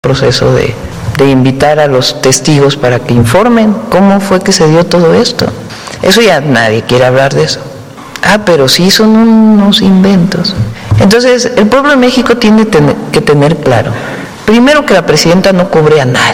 proceso de invitar a los testigos para que informen cómo fue que se dio todo esto. Eso ya nadie quiere hablar de eso. Pero sí son unos inventos. Entonces, el pueblo de México tiene que tener claro, primero, que la presidenta no cubre a nadie.